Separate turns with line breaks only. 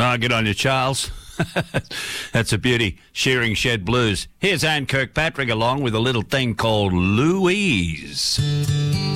Oh, good on you, Charles. That's a beauty. Shearing Shed Blues. Here's Anne Kirkpatrick along with a little thing called Louise.